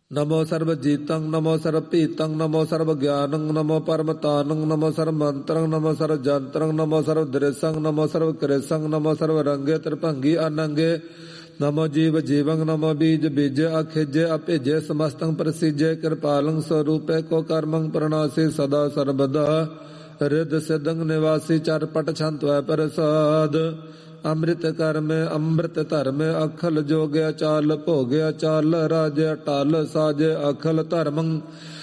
ਨਮੋ ਸਰਬ ਜੀਤੰ ਨਮੋ ਸਰਬ ਭੀਤੰ ਨਮੋ ਸਰਬ ਗਿਆਨੰ ਨਮੋ ਪਰਮਤਾਨੰ ਨਮੋ ਸਰਬ ਮੰਤਰੰ ਨਮੋ ਸਰਬ ਜੰਤਰੰ ਨਮੋ ਸਰਬ ਦ੍ਰਿਸ਼ੰ ਨਮੋ ਸਰਬ ਕ੍ਰਿਸ਼ੰ ਨਮੋ ਸਰਬ ਰੰਗੇ ਤ੍ਰਿਭੰਗੀ ਅਨੰਗੇ ਨਮੋ ਜੀਵ ਜੀਵੰ ਨਮੋ ਬੀਜ ਬੀਜੇ ਅਖਿਜੇ ਅਭਿਜੇ ਸਮਸਤੰ ਪ੍ਰਸਿਜੇ ਕਿਰਪਾਲੰ ਸਰੂਪੇ ਕੋ ਕਰਮੰ ਪ੍ਰਣਾਸੀ ਸਦਾ ਸਰਬਦਾ ਰਿੱਧ ਸਿद्धੰ ਨਿਵਾਸੀ ਚਰਪਟ ਛੰਤਵੈ ਪ੍ਰਸਾਦ ਅੰਮ੍ਰਿਤ ਕਰਮੇ ਅੰਮ੍ਰਿਤ ਧਰਮੇ ਅਖਲ ਜੋਗਿਆ ਚਾਲ ਭੋਗਿਆ ਚਾਲ ਰਾਜਿਆ ਟਲ ਸਾਜੇ ਅਖਲ ਧਰਮੰ